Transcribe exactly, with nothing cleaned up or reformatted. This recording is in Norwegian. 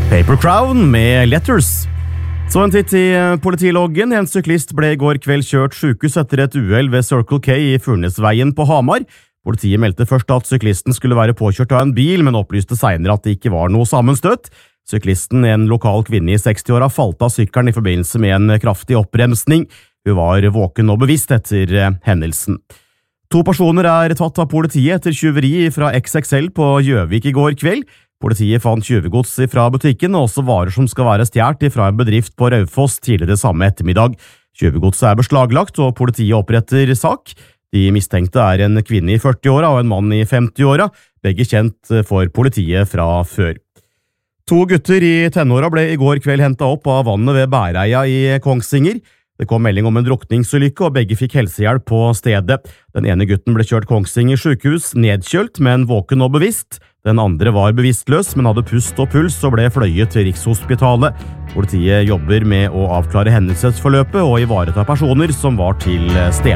Paper Crown med Letters. Så en titt i politiloggen. En syklist ble i går kveld kjørt sykehus etter et uhell ved Circle K i Furnesveien på Hamar. Politiet meldte først at syklisten skulle være påkjørt av en bil, men opplyste senere at det ikke var noe sammenstøt. Syklisten, en lokal kvinne i sekstiåra, falt av sykkelen i forbindelse med en kraftig oppremsning. Hun var våken og bevisst etter hendelsen. To personer er tatt av politiet etter tyveri fra X X L på Gjøvik i går kveld. Politiet fant tjuvegods fra butikken og også varer som skal være stjert fra en bedrift på Raufoss tidligere samme ettermiddag. Tjuvegodset er beslaglagt og politiet oppretter sak. De mistenkte er en kvinne i førtiåra og en mann i femtiåra, begge kjent for politiet fra før. To gutter i tenåra ble i går kveld hentet opp av vannet ved Bæreia i Kongsvinger. Det kom melding om en drukningsulykke, og begge fikk helsehjelp på stedet. Den ene gutten ble kjørt Kongsvinger sykehus, nedkjølt, men våken og bevisst. Den andre var bevisstløs, men hadde pust og puls og ble fløyet til Rikshospitalet. Politiet jobber med å avklare hendelsesforløpet og ivareta personer som var til stede.